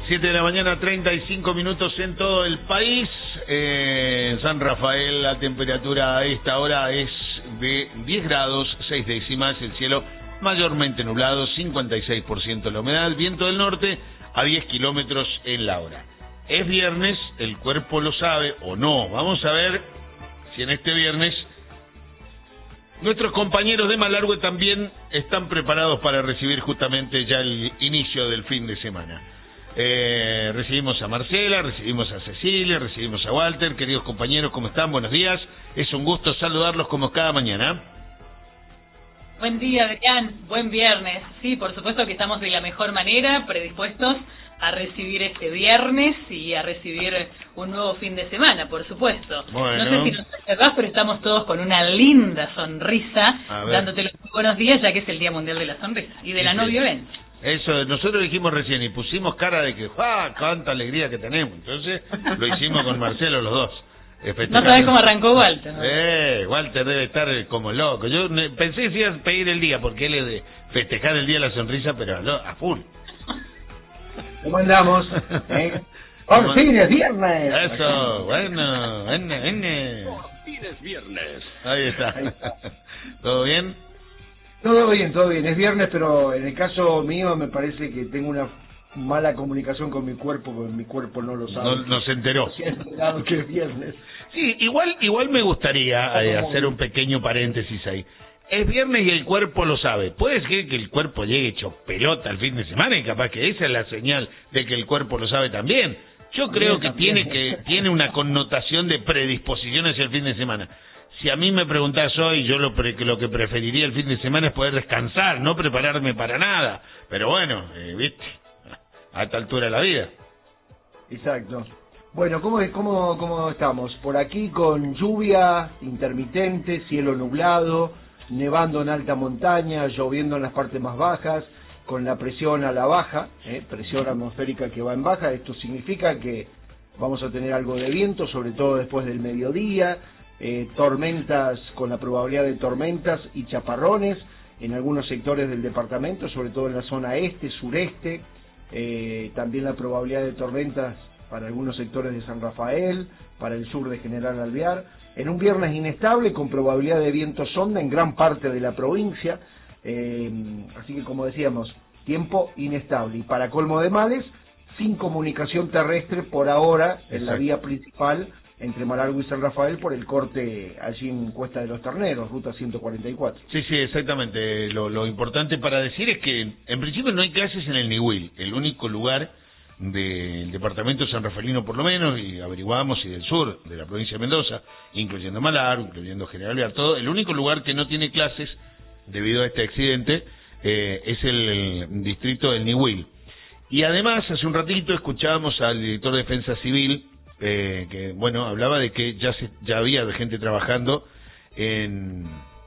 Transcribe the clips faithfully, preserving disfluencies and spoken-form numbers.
siete de la mañana, treinta y cinco minutos en todo el país. Eh, en San Rafael la temperatura a esta hora es de diez grados, seis décimas, el cielo mayormente nublado, cincuenta y seis por ciento la humedad, viento del norte a diez kilómetros en la hora. Es viernes, el cuerpo lo sabe o no. Vamos a ver si en este viernes nuestros compañeros de Malargüe también están preparados para recibir justamente ya el inicio del fin de semana. Eh, recibimos a Marcela, recibimos a Cecilia, recibimos a Walter. Queridos compañeros, ¿cómo están? Buenos días. Es un gusto saludarlos como cada mañana. Buen día, Adrián. Buen viernes. Sí, por supuesto que estamos de la mejor manera, predispuestos a recibir este viernes y a recibir un nuevo fin de semana, por supuesto. Bueno. No sé si nos acordás, pero estamos todos con una linda sonrisa, dándote los buenos días, ya que es el Día Mundial de la Sonrisa y de la no violencia. Eso, nosotros dijimos recién y pusimos cara de que, ¡ah, cuánta alegría que tenemos! Entonces, lo hicimos con Marcelo los dos. No sabés cómo arrancó Walter, ¿no? Eh, Walter debe estar como loco. Yo pensé que iba a pedir el día, porque él es de festejar el Día de la Sonrisa, pero a, a full. ¿Cómo andamos? ¿Eh? ¡Por fin es viernes! Eso, bueno, bueno, bueno. Por fin es viernes. Ahí está. Ahí está. ¿Todo bien? Todo bien, todo bien. Es viernes, pero en el caso mío me parece que tengo una mala comunicación con mi cuerpo, porque mi cuerpo no lo sabe. No, no se enteró. Se ha enterado que es viernes. Sí, igual, igual me gustaría eh, hacer un pequeño paréntesis ahí. Es viernes y el cuerpo lo sabe. Puede ser que el cuerpo llegue hecho pelota el fin de semana y capaz que esa es la señal de que el cuerpo lo sabe también. Yo creo que tiene que tiene una connotación de predisposición hacia el fin de semana. Si a mí me preguntás hoy, yo lo, pre, lo que preferiría el fin de semana es poder descansar, no prepararme para nada. Pero bueno, eh, viste, a esta altura de la vida. Exacto. Bueno, ¿cómo, cómo, ¿cómo estamos? Por aquí con lluvia intermitente, cielo nublado, nevando en alta montaña, lloviendo en las partes más bajas, con la presión a la baja, ¿eh? presión atmosférica que va en baja. Esto significa que vamos a tener algo de viento, sobre todo después del mediodía, eh, tormentas, con la probabilidad de tormentas y chaparrones en algunos sectores del departamento, sobre todo en la zona este, sureste, eh, también la probabilidad de tormentas para algunos sectores de San Rafael, para el sur de General Alvear, en un viernes inestable con probabilidad de viento sonda en gran parte de la provincia, eh, así que como decíamos, tiempo inestable y para colmo de males, sin comunicación terrestre por ahora en la vía principal entre Malargüe y San Rafael por el corte allí en Cuesta de los Terneros, ruta ciento cuarenta y cuatro. Sí, sí, exactamente. Lo, lo importante para decir es que en principio no hay clases en el Niwil, el único lugar del departamento sanrafaelino por lo menos, y averiguamos, y del sur de la provincia de Mendoza, incluyendo Malargüe, incluyendo General Alvear, todo, el único lugar que no tiene clases debido a este accidente eh, es el, el distrito del Niwil. Y además, hace un ratito escuchábamos al director de Defensa Civil, eh, que bueno, hablaba de que ya se, ya había gente trabajando en,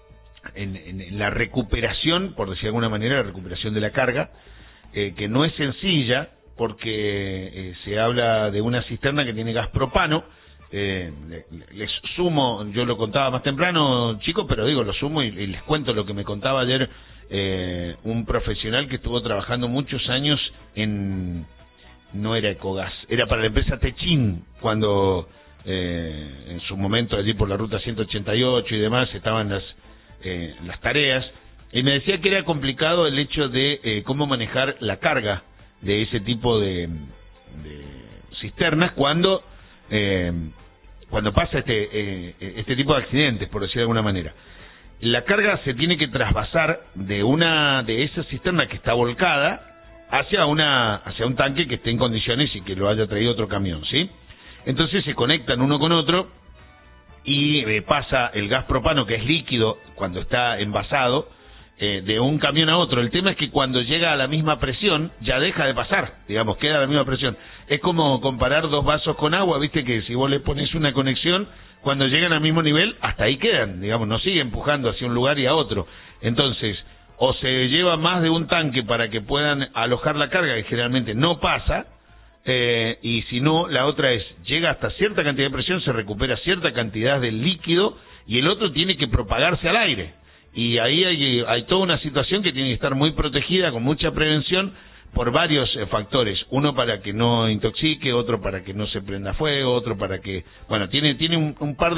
en, en la recuperación, por decir de alguna manera, la recuperación de la carga, eh, que no es sencilla, porque eh, se habla de una cisterna que tiene gas propano. Eh, les sumo, yo lo contaba más temprano, chicos, pero digo, lo sumo y, y les cuento lo que me contaba ayer eh, un profesional que estuvo trabajando muchos años en, no era Ecogas, era para la empresa Techin, cuando eh, en su momento allí por la ruta ciento ochenta y ocho y demás estaban las, eh, las tareas, y me decía que era complicado el hecho de eh, cómo manejar la carga de ese tipo de, de cisternas cuando eh, cuando pasa este eh, este tipo de accidentes, por decir de alguna manera. La carga se tiene que trasvasar de una de esa cisterna que está volcada hacia una hacia un tanque que esté en condiciones y que lo haya traído otro camión, ¿sí? Entonces se conectan uno con otro y eh, pasa el gas propano, que es líquido cuando está envasado, Eh, de un camión a otro. El tema es que cuando llega a la misma presión ya deja de pasar, digamos, queda a la misma presión. Es como comparar dos vasos con agua, viste que si vos le pones una conexión, cuando llegan al mismo nivel, hasta ahí quedan, digamos, no sigue empujando hacia un lugar y a otro. Entonces, o se lleva más de un tanque para que puedan alojar la carga, que generalmente no pasa, eh, y si no, la otra es, llega hasta cierta cantidad de presión, se recupera cierta cantidad de líquido, y el otro tiene que propagarse al aire. Y ahí hay, hay toda una situación que tiene que estar muy protegida, con mucha prevención, por varios eh, factores, uno para que no intoxique, otro para que no se prenda fuego, otro para que, bueno, tiene tiene un, un par de